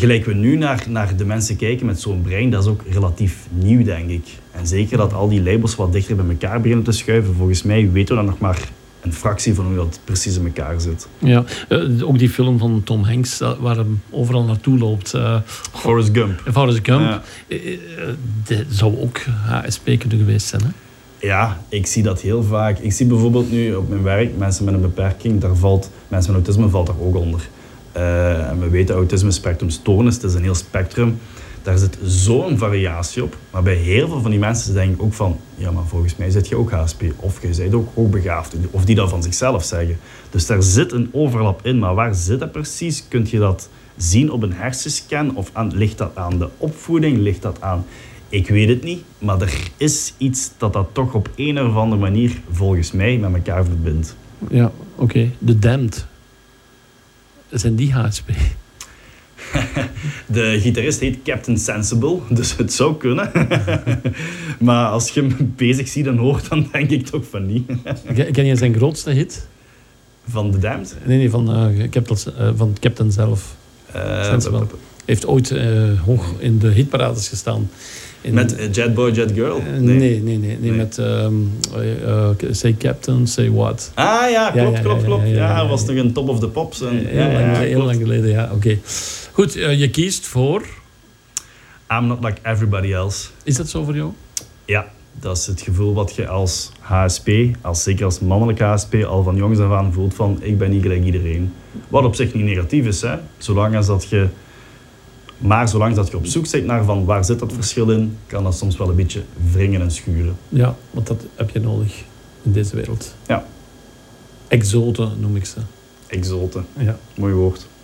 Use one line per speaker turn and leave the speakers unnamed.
gelijk we nu naar de mensen kijken met zo'n brein, dat is ook relatief nieuw, denk ik. En zeker dat al die labels wat dichter bij elkaar beginnen te schuiven, volgens mij weten we dan nog maar een fractie van hoe dat precies in elkaar zit.
Ja, ook die film van Tom Hanks, waar hem overal naartoe loopt.
Forrest Gump.
Forrest Gump.
Ja.
Dat zou ook HSP kunnen geweest zijn, hè?
Ja, ik zie dat heel vaak. Ik zie bijvoorbeeld nu op mijn werk mensen met een beperking, mensen met autisme valt daar ook onder. En we weten, autisme spectrum stoornis, het is een heel spectrum. Daar zit zo'n variatie op. Maar bij heel veel van die mensen denk ik ook van, ja, maar volgens mij zit je ook HSP. Of je bent ook hoogbegaafd. Of die dat van zichzelf zeggen. Dus daar zit een overlap in. Maar waar zit dat precies? Kun je dat zien op een hersenscan? Of ligt dat aan de opvoeding? Ligt dat aan... Ik weet het niet, maar er is iets dat toch op een of andere manier, volgens mij, met elkaar verbindt.
Ja, oké. The Damned. Zijn die HSP?
De gitarist heet Captain Sensible, dus het zou kunnen. Maar als je hem bezig ziet en hoort, dan denk ik toch van niet.
Ken je zijn grootste hit?
Van The Damned?
Nee, van Captain zelf. Sensible. Heeft ooit hoog in de hitparades gestaan.
Met Jet Boy, Jet Girl?
Nee. Met Say Captain, Say What.
Ah ja, klopt. Ja, hij was nog een Top of the Pops.
Heel lang geleden, ja. Oké. Goed, je kiest voor...
I'm Not Like Everybody Else.
Is dat zo voor jou?
Ja, dat is het gevoel wat je als HSP, zeker als mannelijke HSP, al van jongs af aan voelt van ik ben niet gelijk iedereen. Wat op zich niet negatief is, hè. Zolang dat je op zoek bent naar van waar zit dat verschil in, kan dat soms wel een beetje wringen en schuren.
Ja, want dat heb je nodig in deze wereld.
Ja.
Exoten noem ik ze.
Exoten.
Ja.
Mooi woord.